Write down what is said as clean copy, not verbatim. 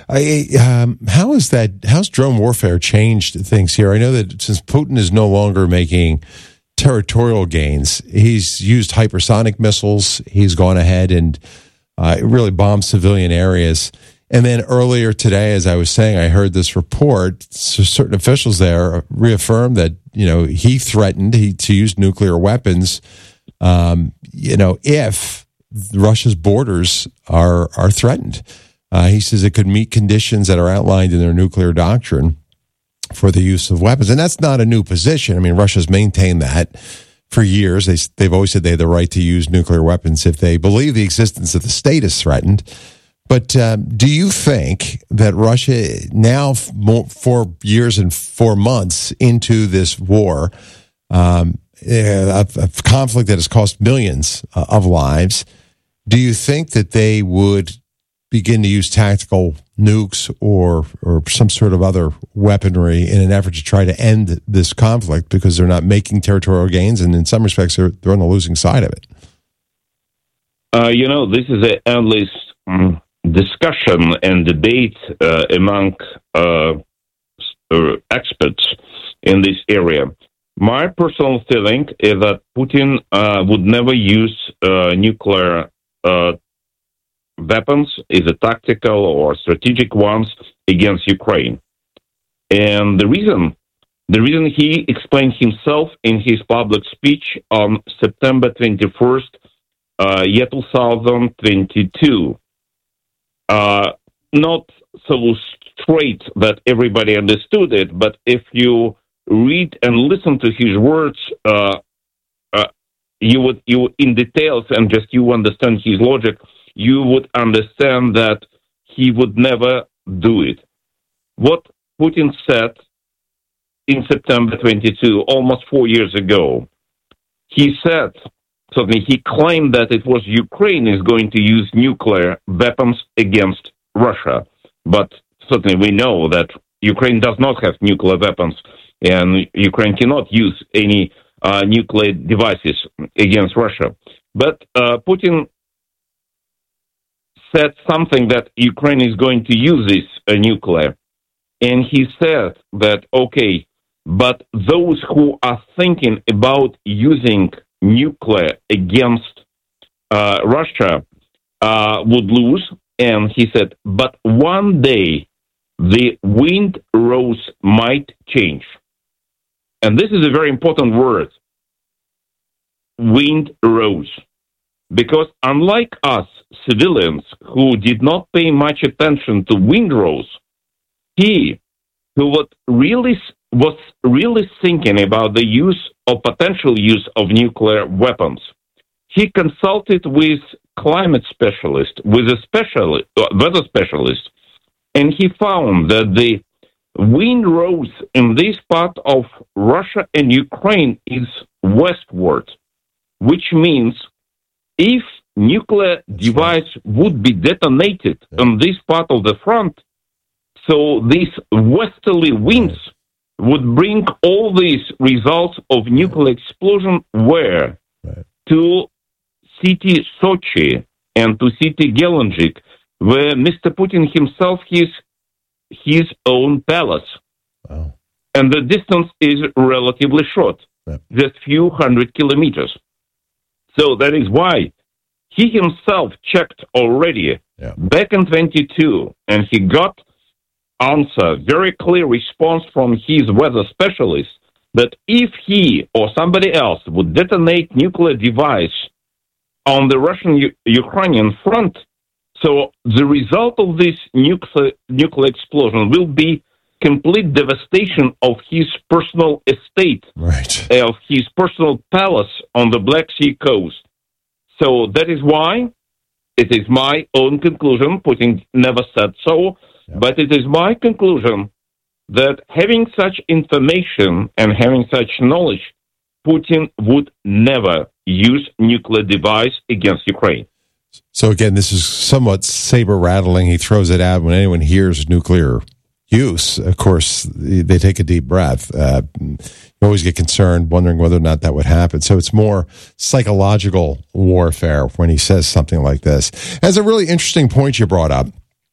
How's drone warfare changed things here? I know that since Putin is no longer making territorial gains, he's used hypersonic missiles. He's gone ahead and really bombed civilian areas. And then earlier today, as I was saying, I heard this report. So certain officials there reaffirmed that he threatened to use nuclear weapons. If Russia's borders are threatened, he says it could meet conditions that are outlined in their nuclear doctrine for the use of weapons. And that's not a new position. I mean, Russia's maintained that for years. They've always said they have the right to use nuclear weapons if they believe the existence of the state is threatened. But do you think that Russia, now 4 years and 4 months into this war, a conflict that has cost millions of lives, do you think that they would begin to use tactical nukes or some sort of other weaponry in an effort to try to end this conflict because they're not making territorial gains, and in some respects they're on the losing side of it? This is an endless discussion and debate among experts in this area. My personal feeling is that Putin would never use nuclear weapons, either tactical or strategic ones, against Ukraine. And the reason he explained himself in his public speech on September 21st, 2022. Not so straight that everybody understood it, but if you read and listen to his words, you in details and just you understand his logic, you would understand that he would never do it. What Putin said in September 22, almost 4 years ago, he said, certainly he claimed that it was Ukraine is going to use nuclear weapons against Russia. But certainly we know that Ukraine does not have nuclear weapons, and Ukraine cannot use any nuclear devices against Russia. But Putin said something that Ukraine is going to use this nuclear. And he said that, okay, but those who are thinking about using nuclear against Russia would lose. And he said, but one day the wind rose might change. And this is a very important word, wind rose. Because unlike us civilians who did not pay much attention to wind rose, he who was really thinking about the use or potential use of nuclear weapons, he consulted with climate specialists, with a weather specialist, and he found that the wind rose in this part of Russia and Ukraine is westward, which means if nuclear device would be detonated on this part of the front, so these westerly winds would bring all these results of nuclear explosion where? To city Sochi and to city Gelendzhik, where Mr. Putin himself has his own palace. Wow. And the distance is relatively short, just few hundred kilometers. So that is why he himself checked already back in 22, and he got answer, very clear response from his weather specialist, that if he or somebody else would detonate nuclear device on the Russian-Ukrainian front, so the result of this nuclear explosion will be complete devastation of his personal estate, of his personal palace on the Black Sea coast. So that is why it is my own conclusion, Putin never said so, but it is my conclusion that having such information and having such knowledge, Putin would never use nuclear device against Ukraine. So again, this is somewhat saber-rattling. He throws it out when anyone hears nuclear use. Of course, they take a deep breath. You always get concerned, wondering whether or not that would happen. So it's more psychological warfare when he says something like this. As a really interesting point you brought up,